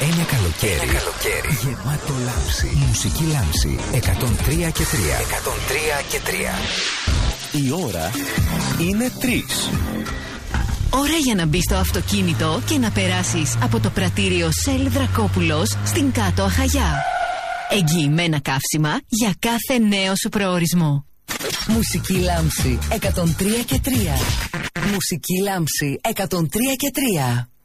Ένα καλοκαίρι γεμάτο λάμψη. Μουσική λάμψη 103 και 3. 103 και 3. Η ώρα είναι 3. Ώρα για να μπεις στο αυτοκίνητο και να περάσεις από το πρατήριο Shell Δρακόπουλος στην Κάτω Αχαγιά. Εγγυημένα καύσιμα για κάθε νέο σου προορισμό. Μουσική λάμψη 103 και 3. Μουσική λάμψη 103 και 3.